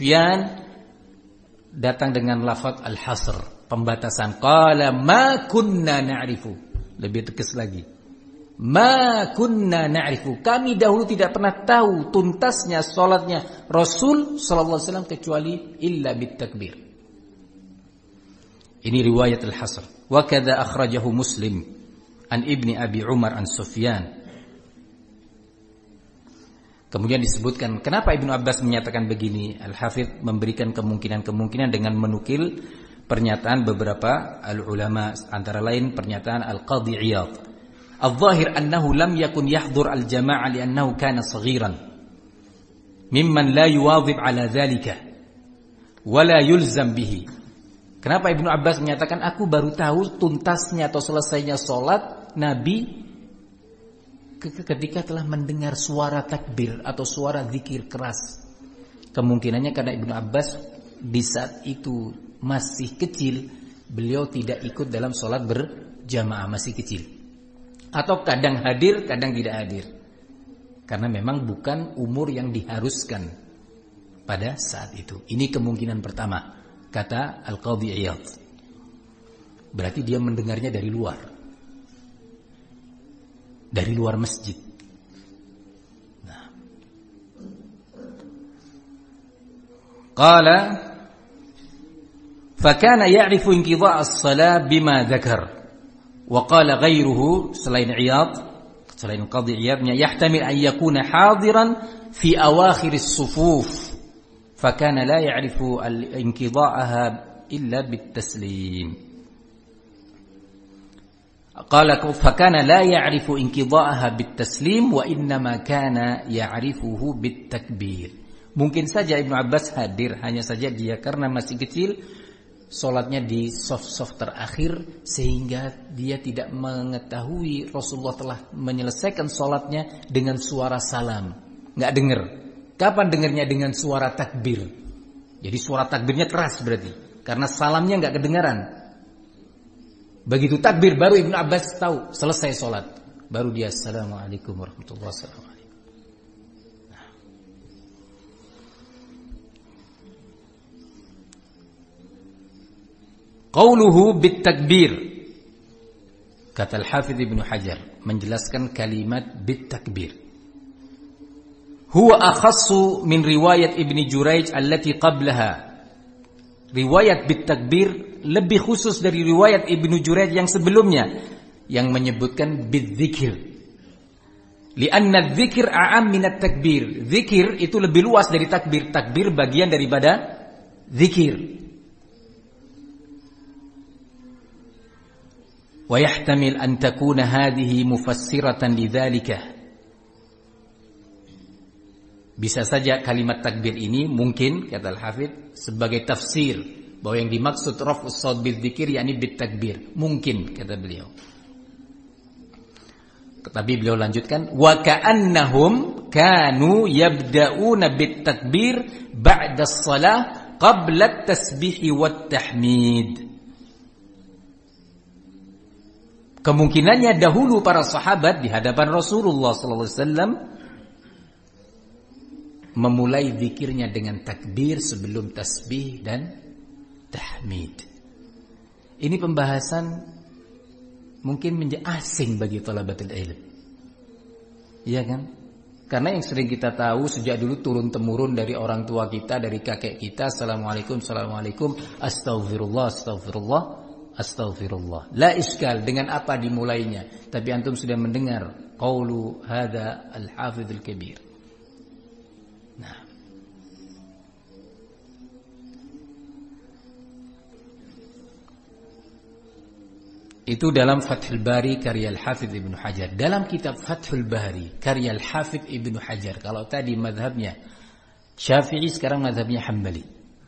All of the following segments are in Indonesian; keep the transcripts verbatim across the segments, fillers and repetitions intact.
Sufyan datang dengan lafaz al-hasr, pembatasan. Qala ma kunna na'rifu. Lebih tegas lagi. Ma kunna na'rifu. Kami dahulu tidak pernah tahu tuntasnya salatnya Rasul sallallahu alaihi wasallam kecuali illa bitakbir. Ini riwayat al-hasr. Wa kadza akhrajahu Muslim an Ibni Abi Umar an Sufyan. Kemudian disebutkan kenapa Ibnu Abbas menyatakan begini. Al-Hafidz memberikan kemungkinan-kemungkinan dengan menukil pernyataan beberapa al-ulama, antara lain pernyataan Al-Qadhi Iyadh. Al-zahir annahu lam yakun yahdhur al-jama'ah li'annahu kana saghiran mimman la yuwadhib ala dhalika wa la yulzam bihi. Kenapa Ibnu Abbas menyatakan aku baru tahu tuntasnya atau selesainya salat Nabi ketika telah mendengar suara takbir atau suara zikir keras. Kemungkinannya karena Ibnu Abbas di saat itu masih kecil, beliau tidak ikut dalam sholat berjamaah, masih kecil. Atau kadang hadir, kadang tidak hadir. Karena memang bukan umur yang diharuskan pada saat itu. Ini kemungkinan pertama, kata Al-Qadhi Iyadh. Berarti dia mendengarnya dari luar. Dari luar masjid. Nah. Qala fakana ya'rifu inqidha' as-shalah bima dzakar. Wa qala ghairuhu selain Iyadh, selain Qadhi Iyadhnya, yahtamil an yakuna hadiran fi awakhir as-sufuf. Fakana la ya'rifu al-inqidha'aha illa bit-taslim. Qala fakana la ya'rifu inqidha'aha bit-taslim wa innama kana ya'rifuhu bit-takbir. Mungkin saja Ibnu Abbas hadir, hanya saja dia karena masih kecil salatnya di saf-saf terakhir sehingga dia tidak mengetahui Rasulullah telah menyelesaikan salatnya dengan suara salam. Enggak dengar. Kapan dengarnya? Dengan suara takbir. Jadi suara takbirnya keras berarti karena salamnya enggak kedengaran. Begitu takbir baru Ibnu Abbas tahu selesai sholat. Baru dia assalamualaikum warahmatullahi wabarakatuh. Nah. Qauluhu bitakbir. Kata Al-Hafidz Ibnu Hajar menjelaskan kalimat bitakbir. Huwa akhassu min riwayat Ibni Jurayj allati qablaha. Riwayat bitakbir lebih khusus dari riwayat Ibnu Jurayj yang sebelumnya yang menyebutkan bidzikir. Lianna dzikir a'am minat takbir. Zikir itu lebih luas dari takbir. Takbir bagian daripada zikir. Wa yahtamil an takuna hadhihi mufassiratan lidzalika. Bisa saja kalimat takbir ini mungkin, kata Al-Hafidz, sebagai tafsir bahwa yang dimaksud raf'us shaut bidzikir yakni bitakbir. Mungkin, kata beliau. Tapi beliau lanjutkan, wa ka'annahum kanu yabda'una bitakbir ba'da as-shalah qabla at-tasbih wat tahmid. Kemungkinannya dahulu para sahabat di hadapan Rasulullah sallallahu alaihi wasallam memulai zikirnya dengan takbir sebelum tasbih dan tahmid. Ini pembahasan mungkin menjadi asing bagi thalabatul ilm. Iya kan? Karena yang sering kita tahu sejak dulu turun temurun dari orang tua kita, dari kakek kita, assalamualaikum, assalamualaikum, astaghfirullah, astaghfirullah, astaghfirullah. La iskal dengan apa dimulainya. Tapi antum sudah mendengar qaulu hadza al-hafidz al-kabir. Nah, itu dalam Fathul Bari karya Al-Hafidz Ibnu Hajar. Dalam kitab Fathul Bari karya Al-Hafidz Ibnu Hajar, kalau tadi mazhabnya Syafi'i, sekarang mazhabnya Hambali.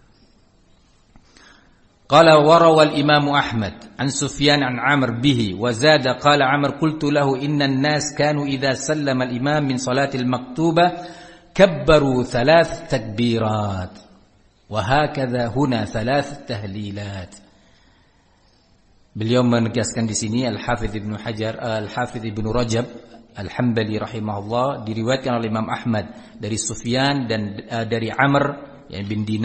Qala warawa al-Imam Ahmad an Sufyan an Amr bihi wa zada qala Amr qultu lahu inna an-nas kanu idza sallama al-imam min salati al-maktubah كبروا ثلاث تكبيرات وهكذا هنا ثلاث تهليلات. Beliau menegaskan di sini Al-Hafidz Ibnu Hajar, Al-Hafidz Ibnu Rajab Al-Hambali rahimahullah, diriwayatkan oleh Imam Ahmad dari Sufyan dan uh, dari Amr bin Dinar